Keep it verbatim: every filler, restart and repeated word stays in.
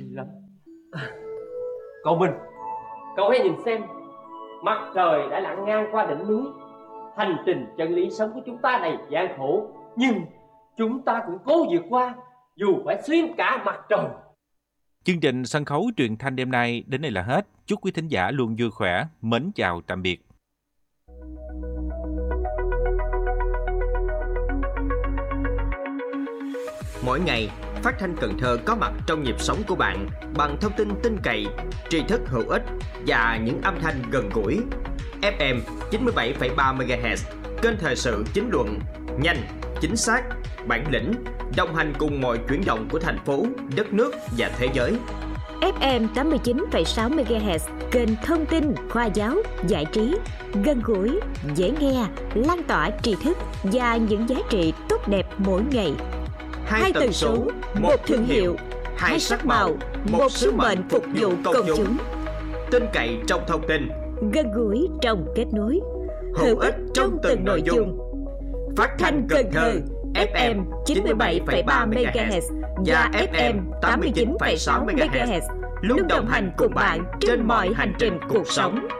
lắm. Cậu Minh, cậu hãy nhìn xem, mặt trời đã lặn ngang qua đỉnh núi. Hành trình chân lý sống của chúng ta đầy gian khổ, nhưng chúng ta cũng cố vượt qua, dù phải xuyên cả mặt trời. Chương trình sân khấu truyền thanh đêm nay đến đây là hết. Chúc quý thính giả luôn vui khỏe. Mến chào tạm biệt. Mỗi ngày, Phát thanh Cần Thơ có mặt trong nhịp sống của bạn bằng thông tin tin cậy, tri thức hữu ích và những âm thanh gần gũi. ép em chín mươi bảy phẩy ba mê ga héc, kênh thời sự chính luận, nhanh, chính xác, bản lĩnh, đồng hành cùng mọi chuyển động của thành phố, đất nước và thế giới. ép em tám mươi chín phẩy sáu mê ga héc, kênh thông tin, khoa giáo, giải trí, gần gũi, dễ nghe, lan tỏa tri thức và những giá trị tốt đẹp mỗi ngày. Hai tần số, một thương hiệu, hai sắc màu, một sứ mệnh phục vụ công chúng. Tin cậy trong thông tin, gần gũi trong kết nối, hữu ích trong từng nội dung. Phát thanh Cần Thơ ép em chín mươi bảy phẩy ba mê ga héc và ép em tám mươi chín phẩy sáu mê ga héc luôn đồng hành cùng bạn trên mọi hành trình cuộc sống.